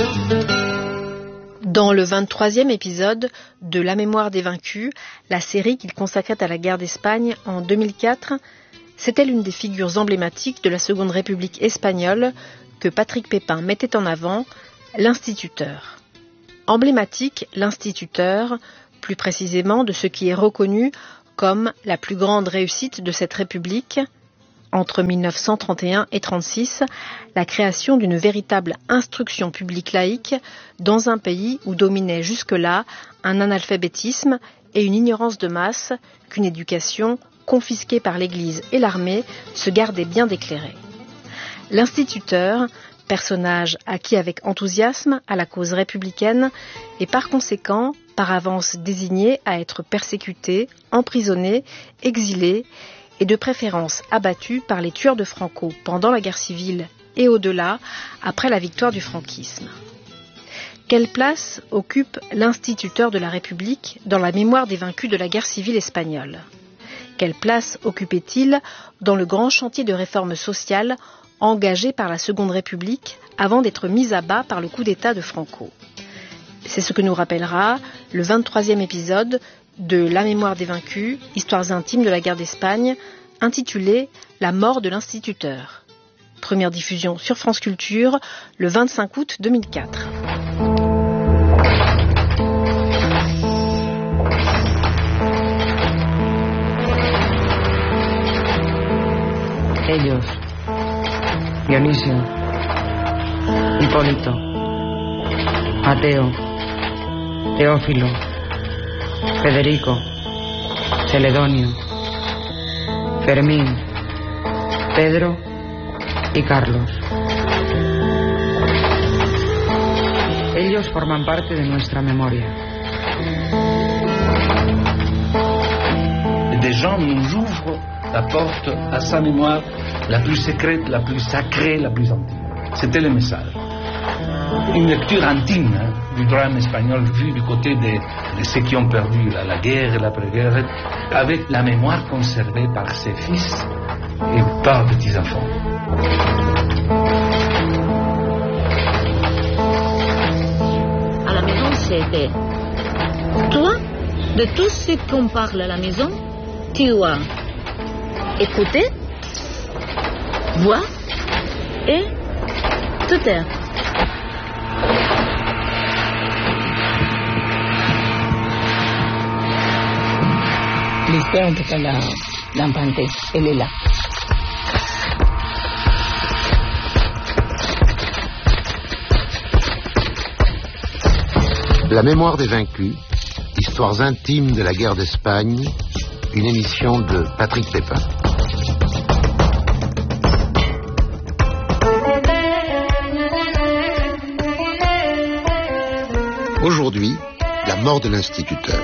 Dans le 23e épisode de La mémoire des vaincus, la série qu'il consacrait à la guerre d'Espagne en 2004, c'était l'une des figures emblématiques de la Seconde République espagnole que Patrick Pépin mettait en avant, l'instituteur. Emblématique, l'instituteur, plus précisément de ce qui est reconnu comme la plus grande réussite de cette République, entre 1931 et 1936, la création d'une véritable instruction publique laïque dans un pays où dominait jusque-là un analphabétisme et une ignorance de masse qu'une éducation confisquée par l'Église et l'armée se gardait bien d'éclairer. L'instituteur, personnage acquis avec enthousiasme à la cause républicaine et par conséquent par avance désigné à être persécuté, emprisonné, exilé et de préférence abattu par les tueurs de Franco pendant la guerre civile et au-delà, après la victoire du franquisme. Quelle place occupe l'instituteur de la République dans la mémoire des vaincus de la guerre civile espagnole ? Quelle place occupait-il dans le grand chantier de réforme sociale engagé par la Seconde République avant d'être mis à bas par le coup d'État de Franco ? C'est ce que nous rappellera le 23e épisode de La mémoire des vaincus, histoires intimes de la guerre d'Espagne, intitulé La mort de l'instituteur. Première diffusion sur France Culture le 25 août 2004. Ellos, Dionisio, Hipólito, Mateo, Teófilo, Federico, Celedonio, Fermín, Pedro y Carlos. Ellos forman parte de nuestra memoria. Des gens nous ouvrent la porte à sa mémoire la plus secrète, la plus sacrée, la plus intime. C'était le message. Une lecture intime du drame espagnol vu du côté de ceux qui ont perdu la guerre et l'après-guerre, avec la mémoire conservée par ses fils et par petits-enfants. À la maison, c'était toi, de tout ce qu'on parle à la maison, tu as écouté, voir et te taire. L'histoire de l'infanté, elle est là. La mémoire des vaincus, histoires intimes de la guerre d'Espagne, une émission de Patrick Pépin. Aujourd'hui, la mort de l'instituteur.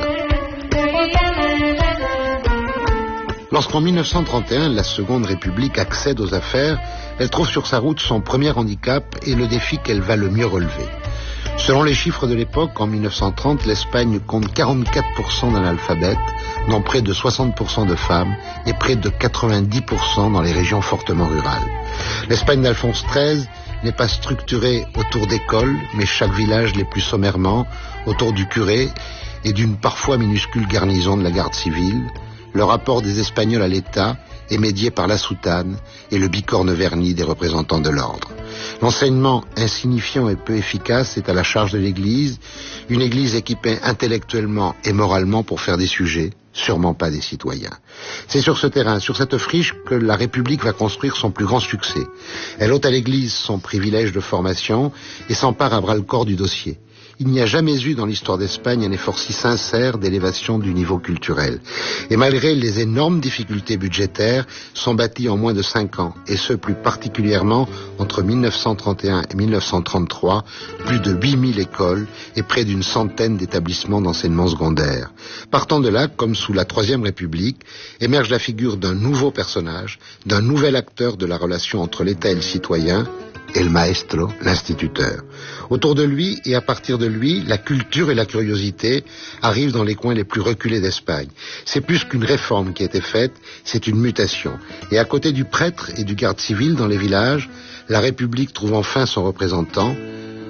Lorsqu'en 1931, la Seconde République accède aux affaires, elle trouve sur sa route son premier handicap et le défi qu'elle va le mieux relever. Selon les chiffres de l'époque, en 1930, l'Espagne compte 44% d'analphabètes, dont près de 60% de femmes et près de 90% dans les régions fortement rurales. L'Espagne d'Alphonse XIII n'est pas structurée autour d'écoles, mais chaque village l'est plus sommairement, autour du curé et d'une parfois minuscule garnison de la garde civile. Le rapport des Espagnols à l'État est médié par la soutane et le bicorne verni des représentants de l'ordre. L'enseignement insignifiant et peu efficace est à la charge de l'Église, une Église équipée intellectuellement et moralement pour faire des sujets, sûrement pas des citoyens. C'est sur ce terrain, sur cette friche, que la République va construire son plus grand succès. Elle ôte à l'Église son privilège de formation et s'empare à bras-le-corps du dossier. Il n'y a jamais eu dans l'histoire d'Espagne un effort si sincère d'élévation du niveau culturel. Et malgré les énormes difficultés budgétaires, sont bâtis en moins de 5 ans, et ce plus particulièrement entre 1931 et 1933, plus de 8000 écoles et près d'une centaine d'établissements d'enseignement secondaire. Partant de là, comme sous la Troisième République, émerge la figure d'un nouveau personnage, d'un nouvel acteur de la relation entre l'État et le citoyen, El Maestro, l'instituteur. Autour de lui et à partir de lui, la culture et la curiosité arrivent dans les coins les plus reculés d'Espagne. C'est plus qu'une réforme qui a été faite, c'est une mutation. Et à côté du prêtre et du garde civil dans les villages, la République trouve enfin son représentant,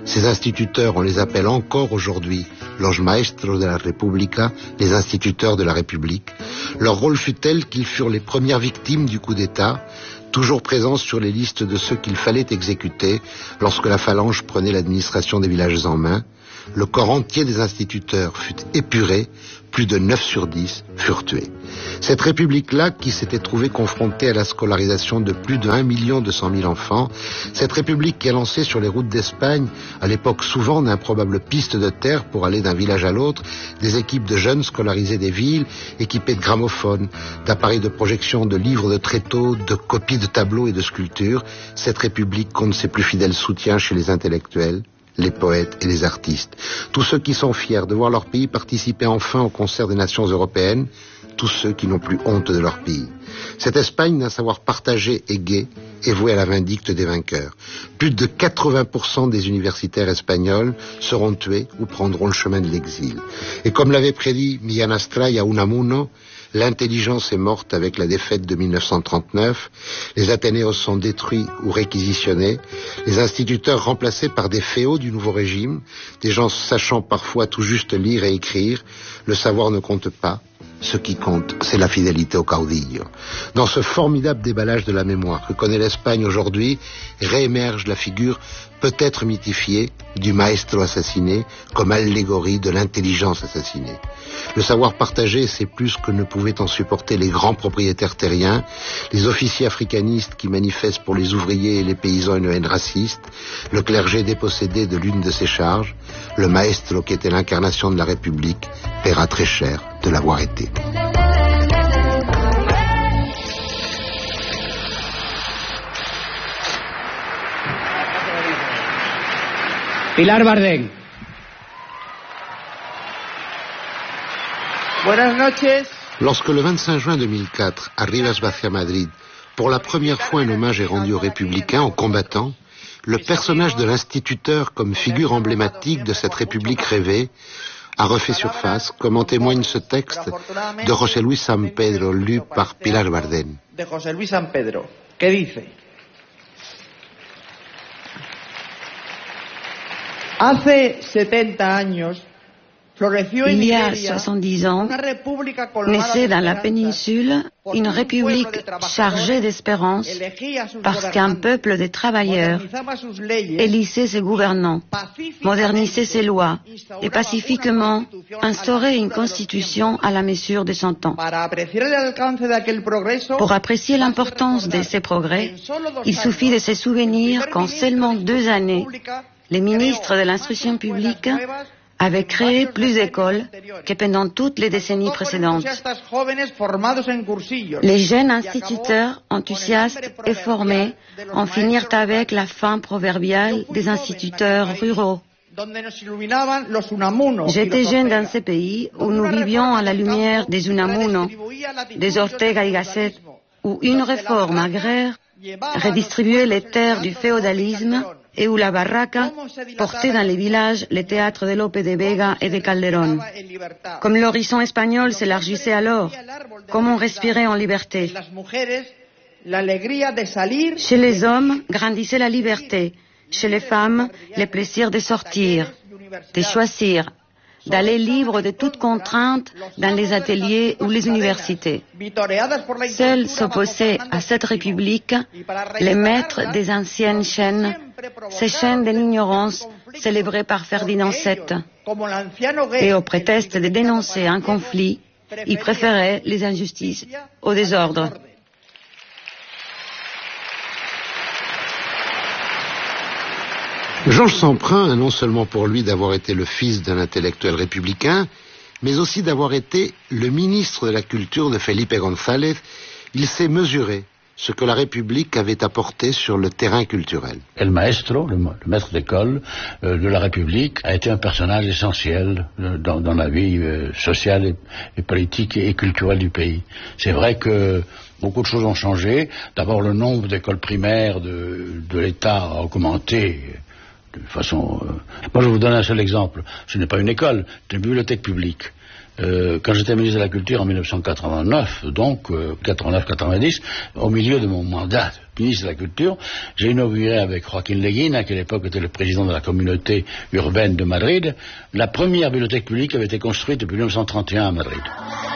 Ces instituteurs, on les appelle encore aujourd'hui los maestros de la República, les instituteurs de la République. Leur rôle fut tel qu'ils furent les premières victimes du coup d'État, toujours présents sur les listes de ceux qu'il fallait exécuter lorsque la phalange prenait l'administration des villages en main. Le corps entier des instituteurs fut épuré, plus de 9 sur 10 furent tués. Cette république-là, qui s'était trouvée confrontée à la scolarisation de plus de 1 200 000 enfants, cette république qui a lancé sur les routes d'Espagne, à l'époque souvent d'improbables pistes de terre pour aller d'un village à l'autre, des équipes de jeunes scolarisés des villes, équipés de gramophones, d'appareils de projection, de livres de tréteaux, de copies de tableaux et de sculptures, cette république compte ses plus fidèles soutiens chez les intellectuels, les poètes et les artistes. Tous ceux qui sont fiers de voir leur pays participer enfin au concert des nations européennes, tous ceux qui n'ont plus honte de leur pays. Cette Espagne d'un savoir partagé et gai est vouée à la vindicte des vainqueurs. Plus de 80% des universitaires espagnols seront tués ou prendront le chemin de l'exil. Et comme l'avait prédit Millán Astray à Unamuno, l'intelligence est morte avec la défaite de 1939, les Athénéos sont détruits ou réquisitionnés, les instituteurs remplacés par des féaux du nouveau régime, des gens sachant parfois tout juste lire et écrire, le savoir ne compte pas. Ce qui compte, c'est la fidélité au caudillo. Dans ce formidable déballage de la mémoire que connaît l'Espagne aujourd'hui, réémerge la figure peut-être mythifiée du maestro assassiné comme allégorie de l'intelligence assassinée. Le savoir partagé, c'est plus que ne pouvaient en supporter les grands propriétaires terriens, les officiers africanistes qui manifestent pour les ouvriers et les paysans une haine raciste, le clergé dépossédé de l'une de ses charges, le maestro qui était l'incarnation de la République paiera très cher de l'avoir été. Pilar Bardén. Buenas noches. Lorsque le 25 juin 2004, à Rivas Vacia Madrid, pour la première fois un hommage est rendu aux républicains, aux combattants, le personnage de l'instituteur comme figure emblématique de cette république rêvée a refait surface, comme en témoigne ce texte de José Luis San Pedro, lu par Pilar Bardén. De José Luis San Pedro, que dice: Hace 70 años, il y a 70 ans, naissait dans la péninsule une république chargée d'espérance parce qu'un peuple de travailleurs élissait ses gouvernants, modernisait ses lois et pacifiquement instaurait une constitution à la mesure de son temps. Pour apprécier l'importance de ces progrès, il suffit de se souvenir qu'en seulement 2 années, les ministres de l'instruction publique avaient créé plus d'écoles que pendant toutes les décennies précédentes. Les jeunes instituteurs enthousiastes et formés en finirent avec la fin proverbiale des instituteurs ruraux. J'étais jeune dans ce pays où nous vivions à la lumière des Unamuno, des Ortega y Gasset, où une réforme agraire redistribuait les terres du féodalisme et où la barraca portait dans les villages les théâtres de Lope de Vega et de Calderón. Comme l'horizon espagnol s'élargissait alors, comme on respirait en liberté. Chez les hommes grandissait la liberté, chez les femmes le plaisir de sortir, de choisir, d'aller libre de toute contrainte dans les ateliers ou les universités. Seuls s'opposaient à cette république les maîtres des anciennes chaînes, ces chaînes de l'ignorance célébrées par Ferdinand VII. Et au prétexte de dénoncer un conflit, ils préféraient les injustices au désordre. Georges Semprin a non seulement pour lui d'avoir été le fils d'un intellectuel républicain, mais aussi d'avoir été le ministre de la Culture de Felipe González. Il s'est mesuré ce que la République avait apporté sur le terrain culturel. El maestro, le maître d'école de la République, a été un personnage essentiel dans la vie sociale et politique et culturelle du pays. C'est vrai que beaucoup de choses ont changé. D'abord, le nombre d'écoles primaires de l'État a augmenté de façon... Moi, je vais vous donner un seul exemple. Ce n'est pas une école, c'est une bibliothèque publique. Quand j'étais ministre de la Culture en 1989, donc 89-90, au milieu de mon mandat ministre de la Culture, j'ai inauguré avec Joaquín Leguina, qui à l'époque était le président de la communauté urbaine de Madrid, la première bibliothèque publique qui avait été construite depuis 1931 à Madrid.